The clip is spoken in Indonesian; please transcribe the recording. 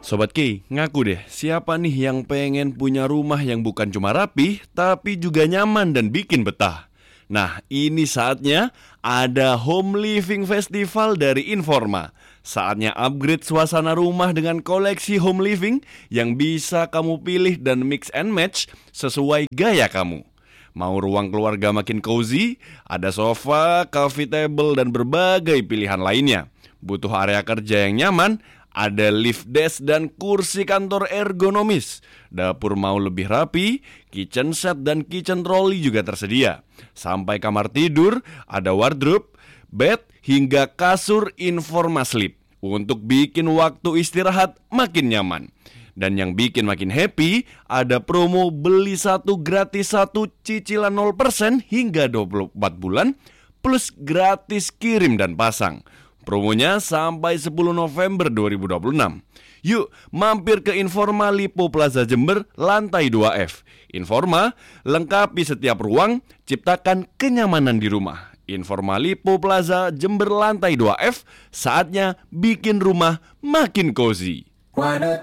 Sobat Ki, ngaku deh, siapa nih yang pengen punya rumah yang bukan cuma rapi, tapi juga nyaman dan bikin betah? Nah, ini saatnya ada Home Living Festival dari Informa. Saatnya upgrade suasana rumah dengan koleksi home living yang bisa kamu pilih dan mix and match sesuai gaya kamu. Mau ruang keluarga makin cozy, ada sofa, coffee table, dan berbagai pilihan lainnya. Butuh area kerja yang nyaman, ada lift desk dan kursi kantor ergonomis. Dapur mau lebih rapi, kitchen set dan kitchen trolley juga tersedia. Sampai kamar tidur, ada wardrobe, bed, hingga kasur Informa Sleep untuk bikin waktu istirahat makin nyaman. Dan yang bikin makin happy, ada promo beli satu gratis satu cicilan 0% hingga 24 bulan, plus gratis kirim dan pasang. Promonya sampai 10 November 2026. Yuk, mampir ke Informa Lipo Plaza Jember, lantai 2F. Informa, lengkapi setiap ruang, ciptakan kenyamanan di rumah. Informa Lipo Plaza Jember, lantai 2F, saatnya bikin rumah makin cozy.